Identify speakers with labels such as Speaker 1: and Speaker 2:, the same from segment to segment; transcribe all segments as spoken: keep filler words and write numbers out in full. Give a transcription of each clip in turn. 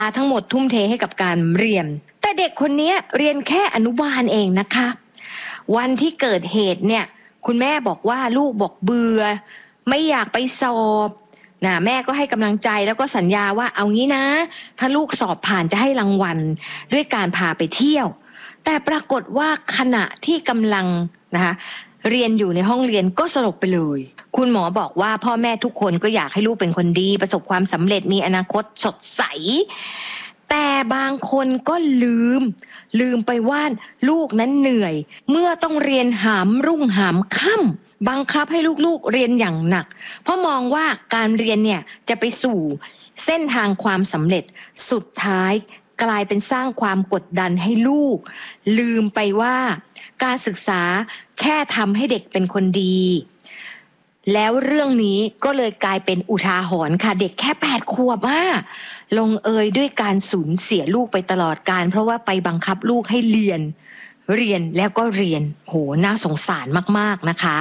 Speaker 1: ทั้งหมดทุ่มเทให้กับการเรียนแต่เด็กคนนี้เรียนแค่อนุบาลเองนะคะวันที่เกิดเหตุเนี่ยคุณแม่บอกว่าลูกบอกเบื่อไม่อยากไปสอบนะแม่ก็ให้กำลังใจแล้วก็สัญญาว่าเอางี้นะถ้าลูกสอบผ่านจะให้รางวัลด้วยการพาไปเที่ยวแต่ปรากฏว่าขณะที่กำลังนะคะเรียนอยู่ในห้องเรียนก็สลบไปเลยคุณหมอบอกว่าพ่อแม่ทุกคนก็อยากให้ลูกเป็นคนดีประสบความสำเร็จมีอนาคตสดใสแต่บางคนก็ลืมลืมไปว่าลูกนั้นเหนื่อยเมื่อต้องเรียนหามรุ่งหามค่ำบังคับให้ลูกๆเรียนอย่างหนักเพราะมองว่าการเรียนเนี่ยจะไปสู่เส้นทางความสำเร็จสุดท้ายกลายเป็นสร้างความกดดันให้ลูกลืมไปว่าการศึกษาแค่ทำให้เด็กเป็นคนดีแล้วเรื่องนี้ก็เลยกลายเป็นอุทาหรณ์ค่ะเด็กแค่แปดขวบอ่ะลงเอยด้วยการสูญเสียลูกไปตลอดกาลเพราะว่าไปบังคับลูกให้เรียนเรียนแล้วก็เรียนโหน่าสงสารมากๆนะคะ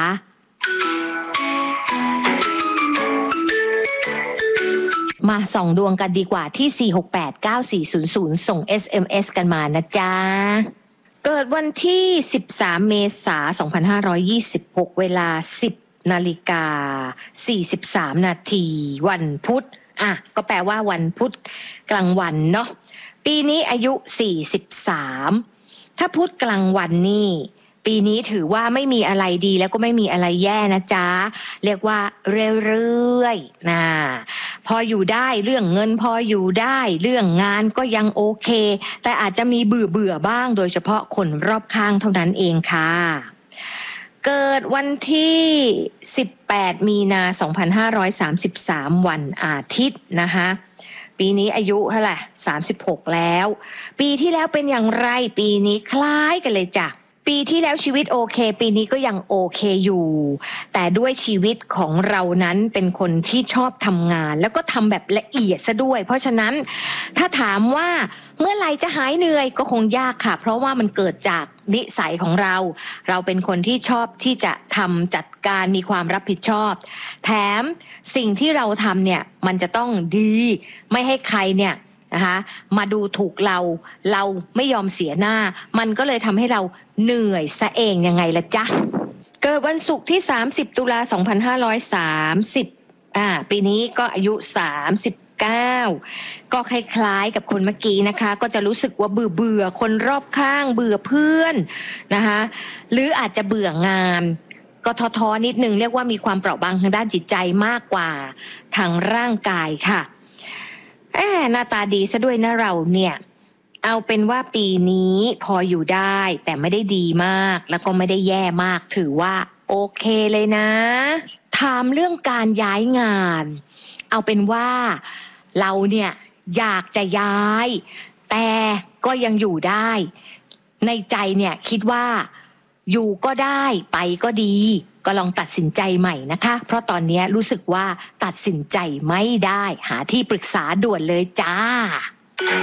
Speaker 1: มาส่องดวงกันดีกว่าที่สี่ หก แปด เก้า สี่ ศูนย์ ศูนย์ส่ง เอส เอ็ม เอส กันมานะจ๊ะเกิดวันที่สิบสามเมษายนสองพันห้าร้อยยี่สิบหกเวลาสิบนาฬิกาสี่สิบสามนาทีวันพุธอ่ะก็แปลว่าวันพุธกลางวันเนาะปีนี้อายุสี่สิบสามถ้าพุธกลางวันนี่ปีนี้ถือว่าไม่มีอะไรดีแล้วก็ไม่มีอะไรแย่นะจ๊ะเรียกว่าเรื่อยๆนะพออยู่ได้เรื่องเงินพออยู่ได้เรื่องงานก็ยังโอเคแต่อาจจะมีเบื่อเบื่อบ้างโดยเฉพาะคนรอบข้างเท่านั้นเองค่ะเกิดวันที่สิบแปดมีนาสองพันห้าร้อยสามสิบสามวันอาทิตย์นะคะปีนี้อายุเท่าไหร่สามสิบหกแล้วปีที่แล้วเป็นอย่างไรปีนี้คล้ายกันเลยจ้ะปีที่แล้วชีวิตโอเคปีนี้ก็ยังโอเคอยู่แต่ด้วยชีวิตของเรานั้นเป็นคนที่ชอบทำงานแล้วก็ทำแบบละเอียดซะด้วยเพราะฉะนั้นถ้าถามว่าเมื่อไหร่จะหายเหนื่อยก็คงยากค่ะเพราะว่ามันเกิดจากนิสัยของเราเราเป็นคนที่ชอบที่จะทำจัดการมีความรับผิดชอบแถมสิ่งที่เราทำเนี่ยมันจะต้องดีไม่ให้ใครเนี่ยนะคะมาดูถูกเราเราไม่ยอมเสียหน้ามันก็เลยทำให้เราเหนื่อยซะเองยังไงล่ะจ๊ะเกิดวันศุกร์ที่สามสิบตุลาสองพันห้าร้อยสามสิบอ่าปีนี้ก็อายุสามสิบเก้าก็คล้ายๆกับคนเมื่อกี้นะคะก็จะรู้สึกว่าเบื่อเบื่อคนรอบข้างเบื่อเพื่อนนะคะหรืออาจจะเบื่องานก็ท้อๆนิดนึงเรียกว่ามีความเปราะบางทางด้านจิตใจมากกว่าทางร่างกายค่ะแอบหน้าตาดีซะด้วยนะเราเนี่ยเอาเป็นว่าปีนี้พออยู่ได้แต่ไม่ได้ดีมากแล้วก็ไม่ได้แย่มากถือว่าโอเคเลยนะถามเรื่องการย้ายงานเอาเป็นว่าเราเนี่ยอยากจะย้ายแต่ก็ยังอยู่ได้ในใจเนี่ยคิดว่าอยู่ก็ได้ไปก็ดีก็ลองตัดสินใจใหม่นะคะเพราะตอนนี้รู้สึกว่าตัดสินใจไม่ได้หาที่ปรึกษาด่วนเลยจ้า